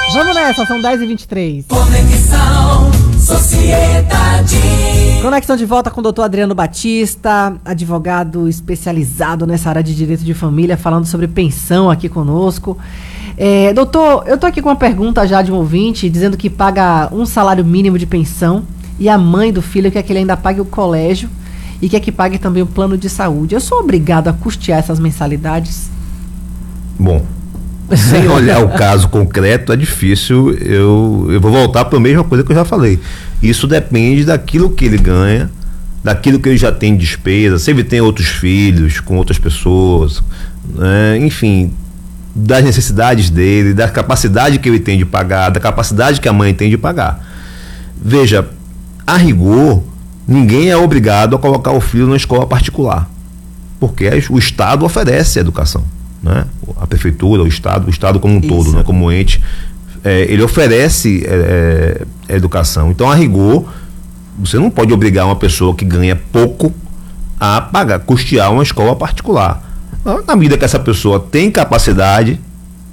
Vamos nessa, são 10h23. Conexão Sociedade. Conexão de volta com o doutor Adriano Batista, advogado especializado nessa área de direito de família, falando sobre pensão aqui conosco. Doutor, eu tô aqui com uma pergunta já de um ouvinte, dizendo que paga um salário mínimo de pensão e a mãe do filho quer que ele ainda pague o colégio e quer que pague também o plano de saúde. Eu sou obrigado a custear essas mensalidades? Bom, sem olhar o caso concreto é difícil. Eu vou voltar para a mesma coisa que eu já falei. Isso depende daquilo que ele ganha, daquilo que ele já tem de despesa, se ele tem outros filhos com outras pessoas, né? Enfim, das necessidades dele, da capacidade que ele tem de pagar, da capacidade que a mãe tem de pagar. Veja, a rigor, ninguém é obrigado a colocar o filho na escola particular, porque o Estado oferece educação, né? A prefeitura, o Estado como um todo, né? Como ente, ele oferece educação. Então, a rigor, você não pode obrigar uma pessoa que ganha pouco a custear uma escola particular. Na medida que essa pessoa tem capacidade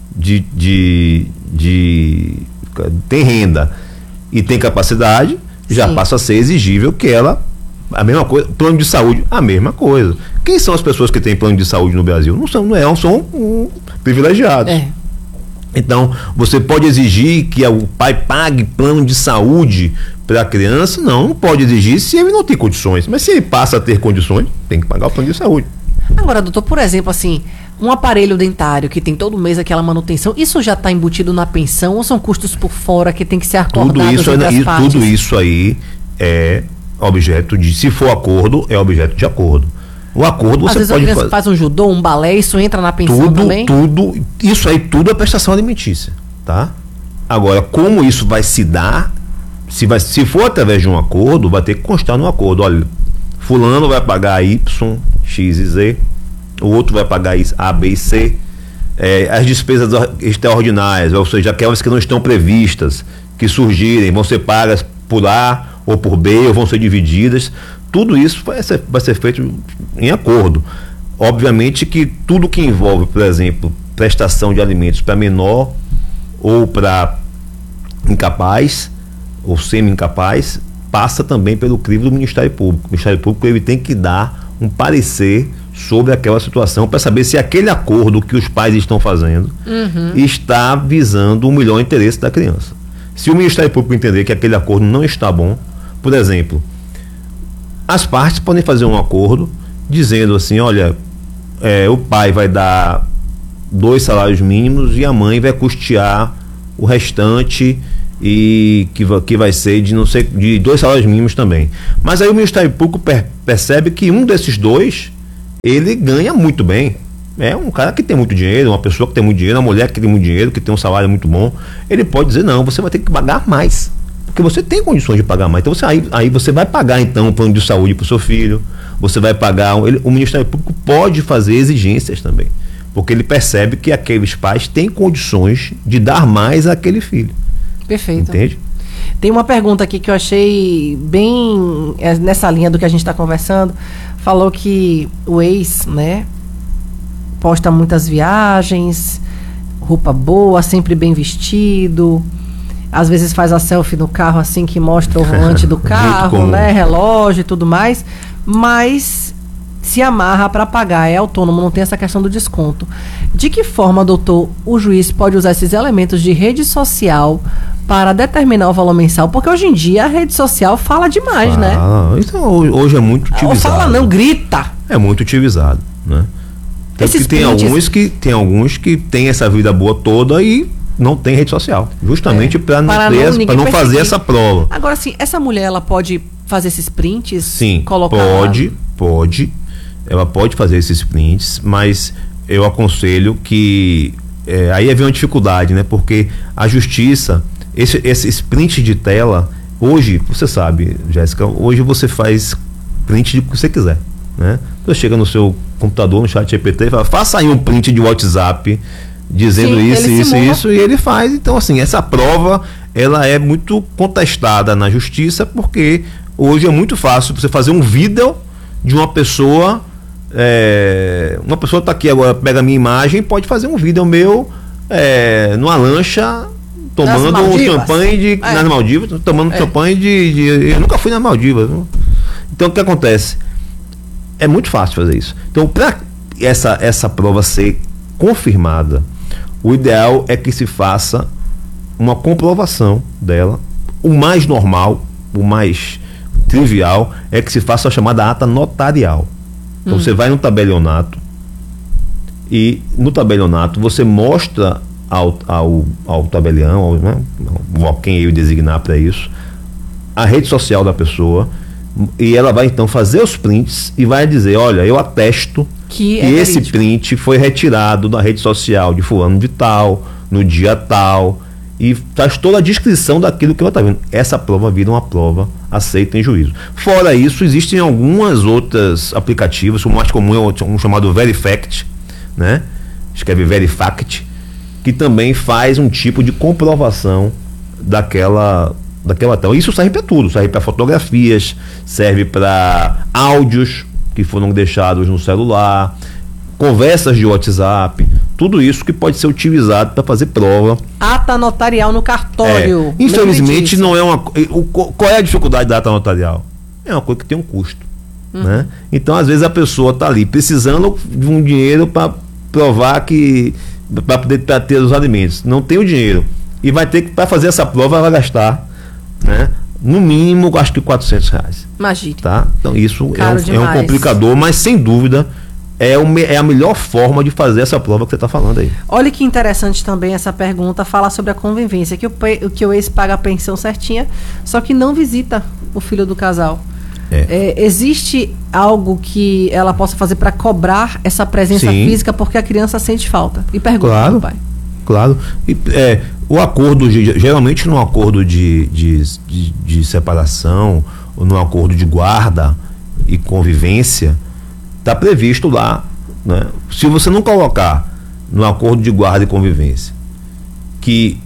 tem renda e tem capacidade, já passa a ser exigível que ela, a mesma coisa, plano de saúde, a mesma coisa. Quem são as pessoas que têm plano de saúde no Brasil? Não são privilegiados. Então, você pode exigir que o pai pague plano de saúde para a criança? Não pode exigir se ele não tem condições. Mas se ele passa a ter condições, tem que pagar o plano de saúde. Agora, doutor, por exemplo, assim, um aparelho dentário que tem todo mês aquela manutenção, isso já está embutido na pensão ou são custos por fora que tem que ser acordados entre as partes? Tudo isso aí é objeto de, se for acordo, é objeto de acordo. O acordo você às vezes pode a criança faz um judô, um balé, isso entra na pensão também? Isso aí tudo é prestação alimentícia, tá? Agora, como isso vai se dar, se for através de um acordo, vai ter que constar no acordo, olha, fulano vai pagar Y, X e Z, o outro vai pagar A, B e C, as despesas extraordinárias, ou seja, aquelas que não estão previstas, que surgirem, vão ser pagas por A ou por B, ou vão ser divididas. Tudo isso vai ser feito em acordo. Obviamente que tudo que envolve, por exemplo, prestação de alimentos para menor ou para incapaz ou semi-incapaz, passa também pelo crivo do Ministério Público. O Ministério Público ele tem que dar um parecer sobre aquela situação para saber se aquele acordo que os pais estão fazendo está visando o melhor interesse da criança. Se o Ministério Público entender que aquele acordo não está bom, por exemplo, as partes podem fazer um acordo dizendo assim, olha, o pai vai dar 2 salários mínimos e a mãe vai custear o restante, e que vai ser de 2 salários mínimos também. Mas aí o Ministério Público percebe que um desses 2 ele ganha muito bem. É um cara que tem muito dinheiro, uma pessoa que tem muito dinheiro, uma mulher que tem muito dinheiro, que tem um salário muito bom. Ele pode dizer, não, você vai ter que pagar mais, porque você tem condições de pagar mais. Então aí você vai pagar então o plano de saúde para o seu filho, você vai pagar, o Ministério Público pode fazer exigências também, porque ele percebe que aqueles pais têm condições de dar mais àquele filho. Perfeito. Entende? Tem uma pergunta aqui que eu achei bem nessa linha do que a gente está conversando. Falou que o ex, né, posta muitas viagens, roupa boa, sempre bem vestido, às vezes faz a selfie no carro assim que mostra o volante do carro, né, relógio e tudo mais, mas se amarra para pagar, é autônomo, não tem essa questão do desconto. De que forma, doutor, o juiz pode usar esses elementos de rede social para determinar o valor mensal? Porque hoje em dia a rede social fala demais, né? Então hoje é muito utilizado. Ou fala não, grita. É muito utilizado, né? Tem alguns que têm essa vida boa toda e não tem rede social, justamente para não fazer essa prova. Agora, assim, essa mulher, ela pode fazer esses prints? Sim, colocar... pode. Ela pode fazer esses prints, mas eu aconselho que aí havia uma dificuldade, né? Porque a justiça, esses prints de tela, hoje, você sabe, Jéssica, hoje você faz print do que você quiser, né? Você chega no seu computador, no chat GPT, e fala, faça aí um print de WhatsApp dizendo isso, e ele faz. Então, assim, essa prova, ela é muito contestada na justiça, porque hoje é muito fácil você fazer um vídeo de uma pessoa está aqui agora, pega a minha imagem, pode fazer um vídeo meu numa lancha tomando um champanhe nas Maldivas, tomando champanhe eu nunca fui nas Maldivas. Viu? Então o que acontece? É muito fácil fazer isso. Então, para essa prova ser confirmada, o ideal é que se faça uma comprovação dela. O mais normal, o mais trivial, é que se faça a chamada ata notarial. Então você vai no tabelionato e no tabelionato você mostra ao tabelião, né, quem eu designar para isso, a rede social da pessoa, e ela vai então fazer os prints e vai dizer, olha, eu atesto que esse print foi retirado da rede social de fulano de tal, no dia tal, e faz toda a descrição daquilo que ela está vendo. Essa prova vira uma prova aceita em juízo. Fora isso, existem algumas outras aplicativos, o mais comum é um chamado Verifact, né? Escreve Verifact, que também faz um tipo de comprovação daquela. Então, isso serve para tudo, serve para fotografias, serve para áudios que foram deixados no celular, conversas de WhatsApp, tudo isso que pode ser utilizado para fazer prova. Ata notarial no cartório. Infelizmente não é uma. Qual é a dificuldade da ata notarial? É uma coisa que tem um custo. Né? Então, às vezes, a pessoa está ali precisando de um dinheiro para provar que. Para poder ter os alimentos. Não tem o dinheiro. E vai ter que, para fazer essa prova, vai gastar, né? No mínimo, acho que R$400. Imagine. Tá? Então, isso é um complicador, mas sem dúvida é a melhor forma de fazer essa prova que você está falando aí. Olha que interessante também essa pergunta, fala sobre a convivência, que o ex paga a pensão certinha, só que não visita o filho do casal. Existe algo que ela possa fazer para cobrar essa presença física, porque a criança sente falta? E pergunta ao pai. Claro. O acordo, geralmente num acordo de separação, ou num acordo de guarda e convivência, está previsto lá, né? Se você não colocar no acordo de guarda e convivência que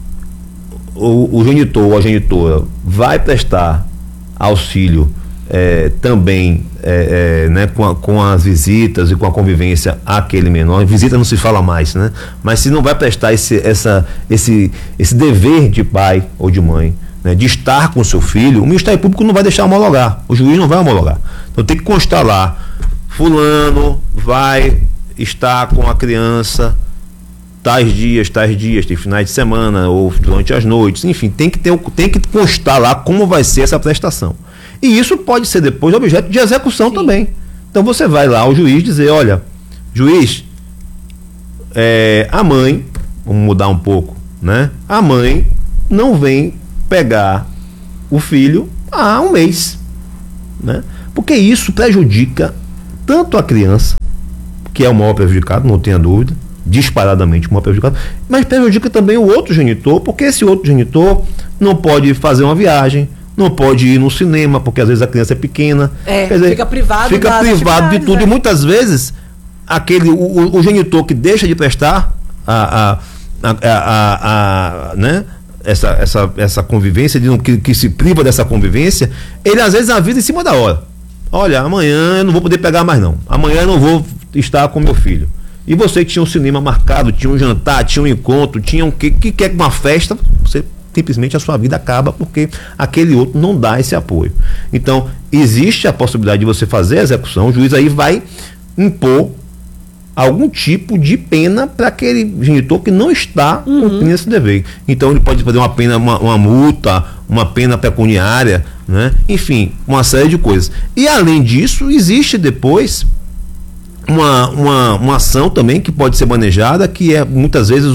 o genitor ou a genitora vai prestar auxílio também né, com as visitas e com a convivência àquele menor. Visita não se fala mais, né? Mas se não vai prestar esse dever de pai ou de mãe, né, de estar com o seu filho, o Ministério Público não vai deixar homologar, o juiz não vai homologar. Então tem que constar lá, fulano vai estar com a criança tais dias, tem finais de semana ou durante as noites, enfim, tem que constar lá como vai ser essa prestação. E isso pode ser depois objeto de execução também. Então você vai lá ao juiz dizer, olha, juiz, a mãe, vamos mudar um pouco, né? A mãe não vem pegar o filho há um mês, né? Porque isso prejudica tanto a criança, que é o maior prejudicado, não tenha dúvida, disparadamente o maior prejudicado, mas prejudica também o outro genitor, porque esse outro genitor não pode fazer uma viagem, não pode ir no cinema, porque às vezes a criança é pequena. Quer dizer, fica privado de tudo. E muitas vezes o genitor que deixa de prestar né, essa convivência, que se priva dessa convivência, ele às vezes avisa em cima da hora. Olha, amanhã eu não vou poder pegar mais não. Amanhã eu não vou estar com meu filho. E você que tinha um cinema marcado, tinha um jantar, tinha um encontro, tinha que quer uma festa, você simplesmente a sua vida acaba porque aquele outro não dá esse apoio. Então, existe a possibilidade de você fazer a execução, o juiz aí vai impor algum tipo de pena para aquele genitor que não está cumprindo esse dever. Então, ele pode fazer uma pena, uma multa, uma pena pecuniária, né? Enfim, uma série de coisas. E, além disso, existe depois uma ação também que pode ser manejada, que é, muitas vezes,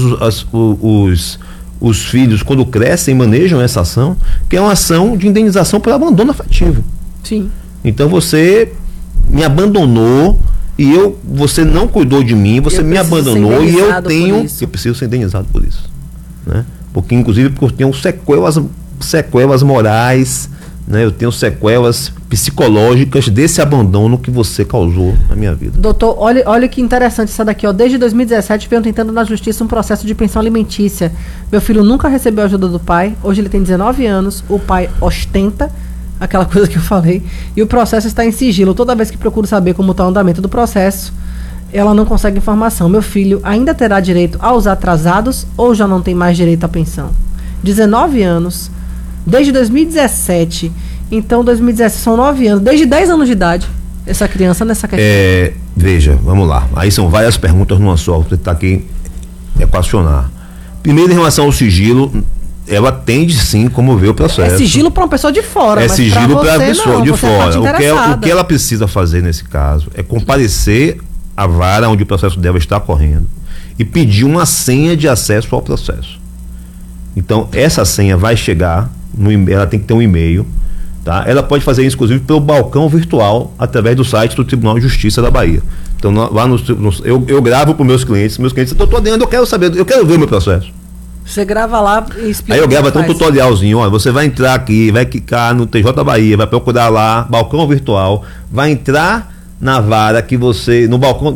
os filhos, quando crescem, manejam essa ação, que é uma ação de indenização por abandono afetivo. Sim. Então você me abandonou e você não cuidou de mim, você me abandonou e eu preciso ser indenizado por isso, né? Porque inclusive eu tenho sequelas morais, né? Eu tenho sequelas psicológicas desse abandono que você causou na minha vida. Doutor, olha que interessante isso daqui, ó. Desde 2017 venho tentando na justiça um processo de pensão alimentícia. Meu filho nunca recebeu ajuda do pai, hoje ele tem 19 anos, o pai ostenta, aquela coisa que eu falei, e o processo está em sigilo. Toda vez que procuro saber como está o andamento do processo, ela não consegue informação. Meu filho ainda terá direito aos atrasados ou já não tem mais direito à pensão? 19 anos, desde 2017. Então, 2017 são 9 anos, desde 10 anos de idade, essa criança nessa questão. Veja, vamos lá. Aí são várias perguntas numa só. Você está aqui equacionar. Primeiro, em relação ao sigilo, ela tende sim como ver o processo. É sigilo para uma pessoa de fora. É mas sigilo para a pessoa de fora. O que ela precisa fazer nesse caso é comparecer à vara onde o processo dela está correndo e pedir uma senha de acesso ao processo. Então, essa senha vai chegar, ela tem que ter um e-mail, tá? Ela pode fazer isso, inclusive, pelo balcão virtual, através do site do Tribunal de Justiça da Bahia. Então, lá eu gravo para meus clientes estou dentro, eu quero saber, eu quero ver o meu processo. Você grava lá e explica. Aí eu gravo até um tutorialzinho, ó, você vai entrar aqui, vai clicar no TJ Bahia, vai procurar lá, balcão virtual, vai entrar na vara que você, no balcão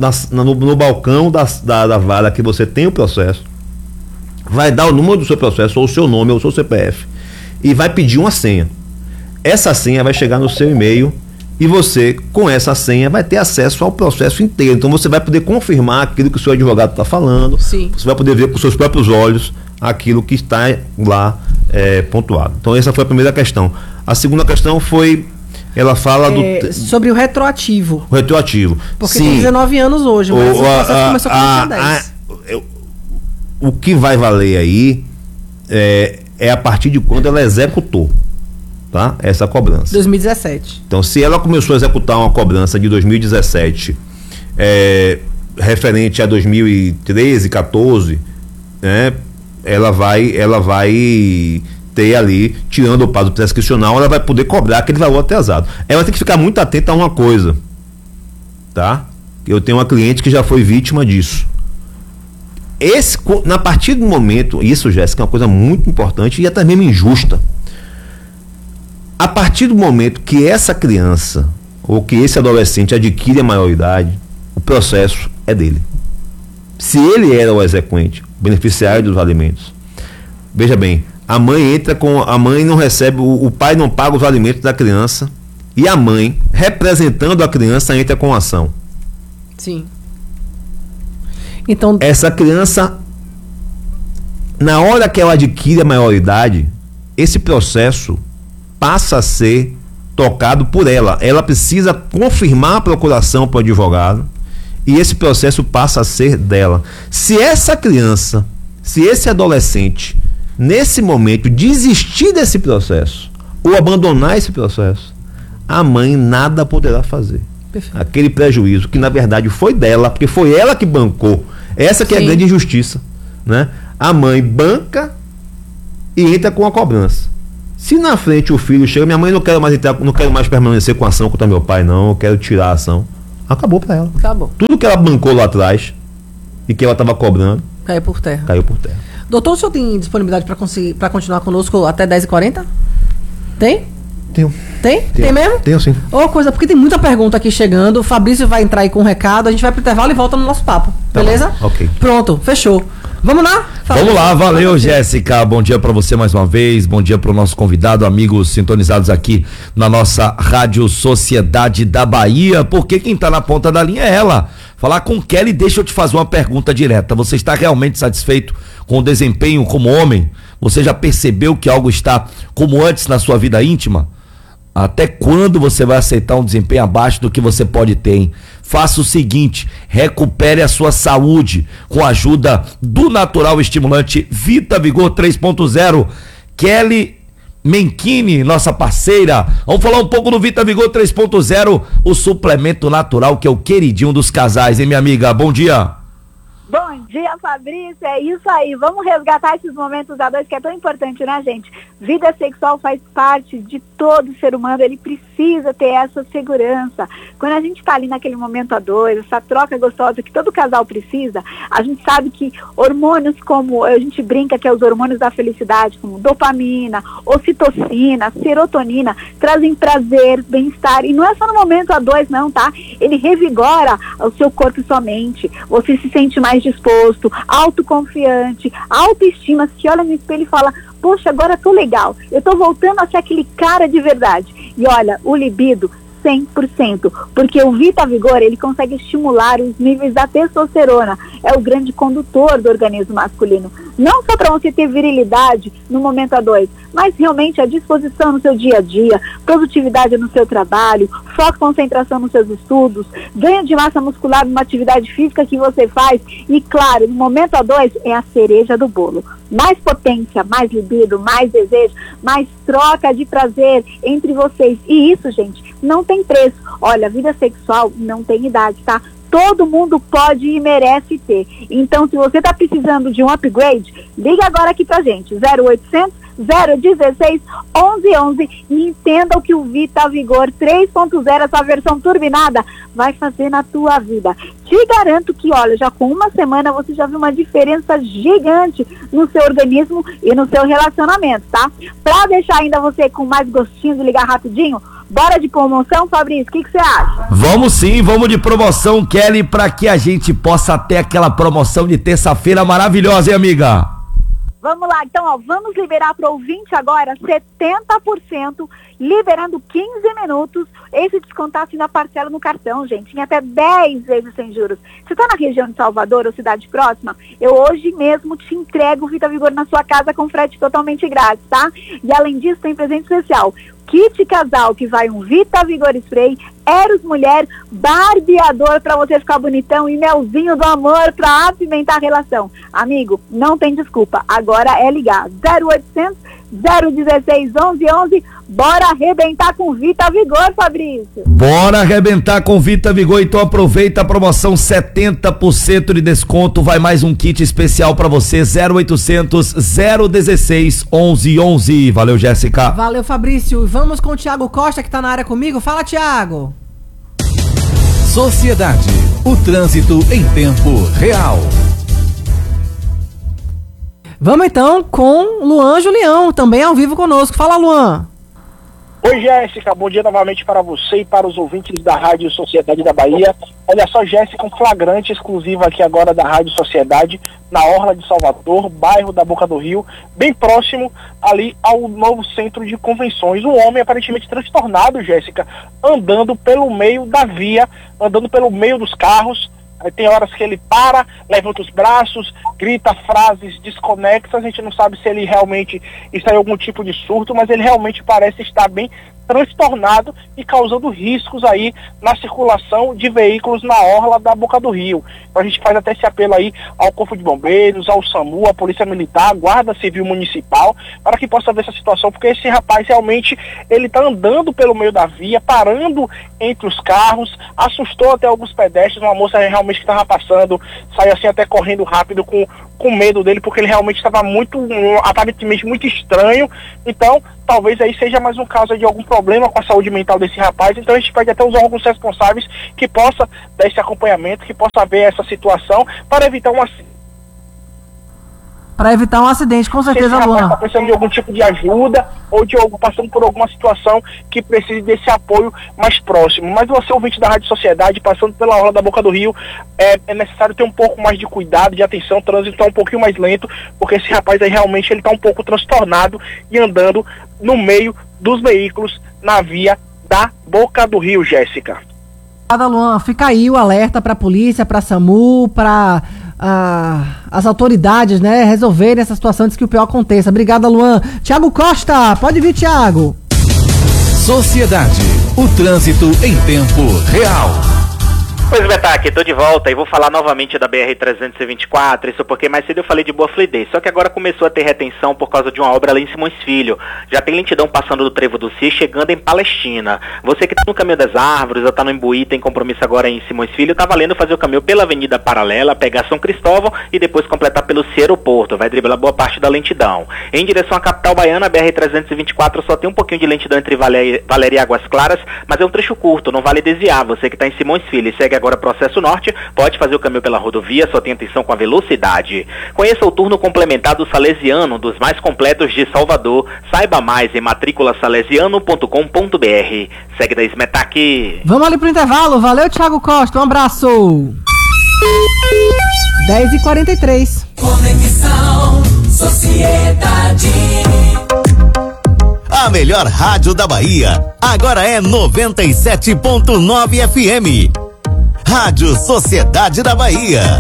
da vara que você tem o processo, vai dar o número do seu processo, ou o seu nome, ou o seu CPF, e vai pedir uma senha. Essa senha vai chegar no seu e-mail e você, com essa senha, vai ter acesso ao processo inteiro. Então você vai poder confirmar aquilo que o seu advogado está falando. Sim. Você vai poder ver com seus próprios olhos aquilo que está lá pontuado. Então essa foi a primeira questão. A segunda questão foi, ela fala sobre o retroativo. O retroativo. Porque sim, tem 19 anos hoje, mas o processo começou com 10. O que vai valer aí é a partir de quando ela executou, tá? Essa cobrança. 2017. Então, se ela começou a executar uma cobrança de 2017, referente a 2013, 14, né? Ela vai ter ali, tirando o prazo prescricional, ela vai poder cobrar aquele valor atrasado. Ela tem que ficar muito atenta a uma coisa, tá? Eu tenho uma cliente que já foi vítima disso. Na partir do momento, isso, Jéssica, é uma coisa muito importante e até mesmo injusta. A partir do momento que essa criança ou que esse adolescente adquire a maioridade, o processo é dele. Se ele era o exequente, o beneficiário dos alimentos, veja bem, a mãe não recebe, o pai não paga os alimentos da criança e a mãe, representando a criança, entra com a ação. Sim. Então, essa criança, na hora que ela adquire a maioridade, esse processo passa a ser tocado por ela. Ela precisa confirmar a procuração para o advogado e esse processo passa a ser dela. Se essa criança, se esse adolescente, nesse momento, desistir desse processo ou abandonar esse processo, a mãe nada poderá fazer. Perfeito. Aquele prejuízo que na verdade foi dela, porque foi ela que bancou. Essa que é a grande injustiça, né? A mãe banca e entra com a cobrança. Se na frente o filho chega, minha mãe não quero mais permanecer com a ação contra meu pai, não, eu quero tirar a ação. Acabou para ela. Acabou. Tudo que ela bancou lá atrás e que ela estava cobrando, caiu por terra. Doutor, o senhor tem disponibilidade para continuar conosco até 10h40? Tem? Tenho. Tem mesmo? Tenho sim. Coisa, porque tem muita pergunta aqui chegando. O Fabrício vai entrar aí com um recado. A gente vai pro intervalo e volta no nosso papo. Tá, beleza? Bom. Ok. Pronto, fechou. Vamos lá? Vamos lá, valeu, Jéssica. Bom dia pra você mais uma vez. Bom dia pro nosso convidado, amigos sintonizados aqui na nossa Rádio Sociedade da Bahia. Porque quem tá na ponta da linha é ela. Falar com Kelly, deixa eu te fazer uma pergunta direta. Você está realmente satisfeito com o desempenho como homem? Você já percebeu que algo está como antes na sua vida íntima? Até quando você vai aceitar um desempenho abaixo do que você pode ter, hein? Faça o seguinte, recupere a sua saúde com a ajuda do natural estimulante Vita Vigor 3.0. Kelly Menchini, nossa parceira. Vamos falar um pouco do Vita Vigor 3.0, o suplemento natural que é o queridinho dos casais, hein, minha amiga? Bom dia. Bom dia, Fabrício, é isso aí, vamos resgatar esses momentos a dois que é tão importante, né, gente? Vida sexual faz parte de todo ser humano, ele precisa ter essa segurança. Quando a gente tá ali naquele momento a dois, essa troca gostosa que todo casal precisa, a gente sabe que hormônios como, a gente brinca que é os hormônios da felicidade, como dopamina, ocitocina, serotonina, trazem prazer, bem-estar, e não é só no momento a dois não, tá? Ele revigora o seu corpo e sua mente, você se sente mais disposto, autoconfiante, autoestima, se olha no espelho e fala, poxa, agora eu tô legal, eu tô voltando a ser aquele cara de verdade. E olha, o libido 100%, porque o Vita Vigor, ele consegue estimular os níveis da testosterona, é o grande condutor do organismo masculino, não só para você ter virilidade no momento A2, mas realmente a disposição no seu dia a dia, produtividade no seu trabalho, foco e concentração nos seus estudos, ganho de massa muscular numa atividade física que você faz, e claro, no momento A2 é a cereja do bolo. Mais potência, mais libido, mais desejo, mais troca de prazer entre vocês. E isso, gente, não tem preço. Olha, a vida sexual não tem idade, tá? Todo mundo pode e merece ter. Então, se você está precisando de um upgrade, liga agora aqui pra gente, 0800 016 1111, e entenda o que o Vita Vigor 3.0, essa versão turbinada, vai fazer na tua vida. Te garanto que, olha, já com uma semana você já viu uma diferença gigante no seu organismo e no seu relacionamento, tá? Pra deixar ainda você com mais gostinho de ligar rapidinho, bora de promoção, Fabrício, o que você acha? Vamos sim, vamos de promoção, Kelly, para que a gente possa ter aquela promoção de terça-feira maravilhosa, hein, amiga? Vamos lá, então, ó, vamos liberar para o ouvinte agora 70%, liberando 15 minutos, esse descontasse na parcela no cartão, gente, em até 10 vezes sem juros. Você está na região de Salvador ou cidade próxima? Eu hoje mesmo te entrego o Vita Vigor na sua casa com frete totalmente grátis, tá? E além disso, tem presente especial. Kit casal, que vai um Vita Vigor Spray, Eros Mulher, barbeador para você ficar bonitão e melzinho do amor para apimentar a relação. Amigo, não tem desculpa, agora é ligar. 0800 016 1111, bora arrebentar com Vita Vigor, Fabrício. Bora arrebentar com Vita Vigor, então aproveita a promoção, 70% de desconto, vai mais um kit especial pra você, 0800 016 1111. Valeu, Jéssica. Valeu, Fabrício. Vamos com o Thiago Costa, que tá na área comigo. Fala, Thiago. Sociedade, o trânsito em tempo real. Vamos então com Luan Julião, também ao vivo conosco. Fala, Luan. Oi, Jéssica, bom dia novamente para você e para os ouvintes da Rádio Sociedade da Bahia. Olha só, Jéssica, um flagrante exclusivo aqui agora da Rádio Sociedade, na Orla de Salvador, bairro da Boca do Rio, bem próximo ali ao novo centro de convenções. Um homem aparentemente transtornado, Jéssica, andando pelo meio da via, andando pelo meio dos carros. Aí tem horas que ele para, levanta os braços, grita frases desconexas, a gente não sabe se ele realmente está em algum tipo de surto, mas ele realmente parece estar bem transtornado e causando riscos aí na circulação de veículos na orla da Boca do Rio. Então a gente faz até esse apelo aí ao Corpo de Bombeiros, ao SAMU, à Polícia Militar, à Guarda Civil Municipal, para que possa ver essa situação, porque esse rapaz realmente, ele está andando pelo meio da via, parando entre os carros, assustou até alguns pedestres, uma moça realmente que estava passando, saiu assim até correndo rápido com medo dele, porque ele realmente estava aparentemente muito estranho. Então talvez aí seja mais um caso de algum problema com a saúde mental desse rapaz. Então a gente pede até os órgãos responsáveis que possa dar esse acompanhamento, que possa ver essa situação para evitar um acidente. Para evitar um acidente, com certeza, Luan. Está precisando de algum tipo de ajuda ou de algo passando por alguma situação que precise desse apoio mais próximo. Mas você, ouvinte da Rádio Sociedade, passando pela orla da Boca do Rio, é necessário ter um pouco mais de cuidado, de atenção, o trânsito está um pouquinho mais lento, porque esse rapaz aí realmente ele está um pouco transtornado e andando no meio dos veículos na via da Boca do Rio, Jéssica. Obrigada, Luan. Fica aí o alerta para a polícia, para a SAMU, para as autoridades, né, resolverem essa situação antes que o pior aconteça. Obrigada, Luan. Thiago Costa, pode vir, Thiago. Sociedade, o trânsito em tempo real. Pois, Betaque, tô de volta e vou falar novamente da BR-324, isso porque mais cedo eu falei de boa fluidez, só que agora começou a ter retenção por causa de uma obra lá em Simões Filho. Já tem lentidão passando do Trevo do Cis, chegando em Palestina. Você que tá no Caminho das Árvores, ou tá no Imbuí, tem compromisso agora em Simões Filho, tá valendo fazer o caminho pela Avenida Paralela, pegar São Cristóvão e depois completar pelo Aeroporto, vai driblar boa parte da lentidão. Em direção à capital baiana, a BR-324 só tem um pouquinho de lentidão entre Valéria e Águas Claras, mas é um trecho curto, não vale desviar. Você que tá em Simões Filho e segue agora Processo Norte, pode fazer o caminho pela rodovia, só tem atenção com a velocidade. Conheça o turno complementar do Salesiano, dos mais completos de Salvador. Saiba mais em matriculasalesiano.com.br. Segue da Smetac. Vamos ali pro intervalo. Valeu, Thiago Costa. Um abraço. 10h43. Conexão Sociedade. melhor rádio da Bahia agora é 97.9 FM. Rádio Sociedade da Bahia.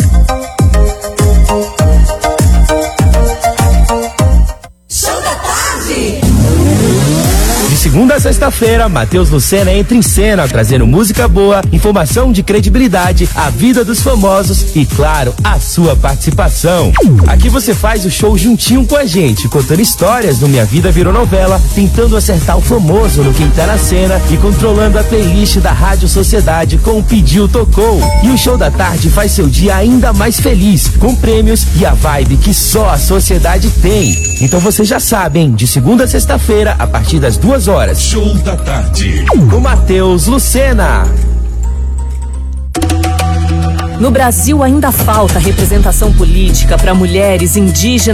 Show da tarde. De segunda a sexta-feira, Matheus Lucena entra em cena, trazendo música boa, informação de credibilidade, a vida dos famosos e, claro, a sua participação. Aqui você faz o show juntinho com a gente, contando histórias do Minha Vida Virou Novela, tentando acertar o famoso no Quem Tá na Cena e controlando a playlist da Rádio Sociedade com o Pediu Tocou. E o Show da Tarde faz seu dia ainda mais feliz, com prêmios e a vibe que só a Sociedade tem. Então você já sabe, hein? De segunda a sexta-feira, a partir das 2 horas. Show da Tarde. Com Matheus Lucena. No Brasil ainda falta representação política para mulheres indígenas